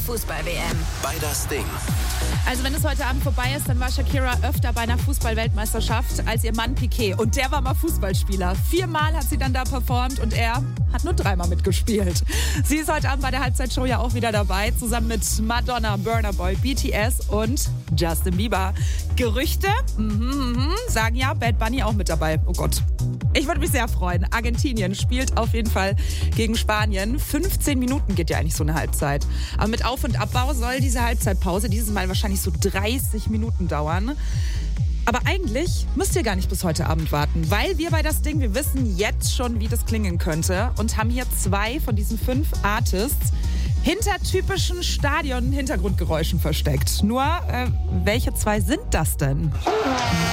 Fußball-WM. Bei das Ding. Also wenn es heute Abend vorbei ist, dann war Shakira öfter bei einer Fußball-Weltmeisterschaft als ihr Mann Piqué. Und der war mal Fußballspieler. 4-mal hat sie dann da performt und er hat nur 3-mal mitgespielt. Sie ist heute Abend bei der Halbzeitshow ja auch wieder dabei, zusammen mit Madonna, Burna Boy, BTS und Justin Bieber. Gerüchte sagen ja, Bad Bunny auch mit dabei. Oh Gott. Ich würde mich sehr freuen. Argentinien spielt auf jeden Fall gegen Spanien. 15 Minuten geht ja eigentlich so eine Halbzeit. Aber mit Auf- und Abbau soll diese Halbzeitpause dieses Mal wahrscheinlich so 30 Minuten dauern. Aber eigentlich müsst ihr gar nicht bis heute Abend warten, weil wir bei das Ding, wir wissen jetzt schon, wie das klingen könnte und haben hier 2 von diesen 5 Artists hinter typischen Stadion-Hintergrundgeräuschen versteckt. Nur, welche 2 sind das denn?